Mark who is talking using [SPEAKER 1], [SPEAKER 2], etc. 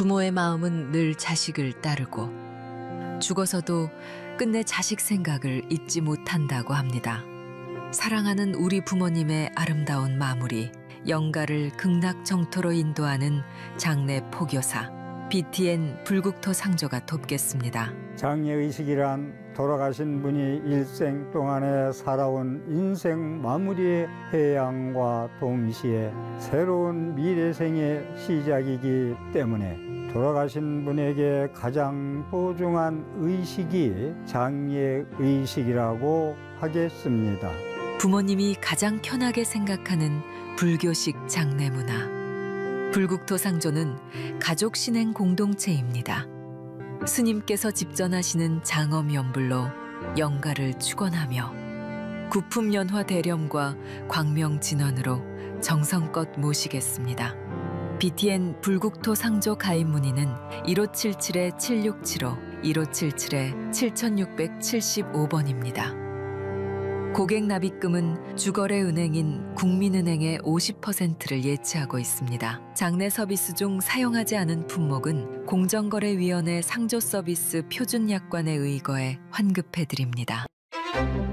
[SPEAKER 1] 부모의 마음은 늘 자식을 따르고 죽어서도 끝내 자식 생각을 잊지 못한다고 합니다. 사랑하는 우리 부모님의 아름다운 마무리, 영가를 극락정토로 인도하는 장례 포교사 BTN 불국토 상조가 돕겠습니다.
[SPEAKER 2] 장례의식이란 돌아가신 분이 일생 동안에 살아온 인생 마무리의 해양과 동시에 새로운 미래생의 시작이기 때문에 돌아가신 분에게 가장 소중한 의식이 장례의식이라고 하겠습니다.
[SPEAKER 1] 부모님이 가장 편하게 생각하는 불교식 장례 문화. 불국토 상조는 가족 신행 공동체입니다. 스님께서 집전하시는 장엄 연불로 영가를 축원하며 구품연화 대렴과 광명 진원으로 정성껏 모시겠습니다. BTN 불국토 상조 가입 문의는 1577-7675, 1577-7675번입니다. 고객 납입금은 주거래 은행인 국민은행의 50%를 예치하고 있습니다. 장례 서비스 중 사용하지 않은 품목은 공정거래위원회 상조 서비스 표준 약관에 의거해 환급해 드립니다.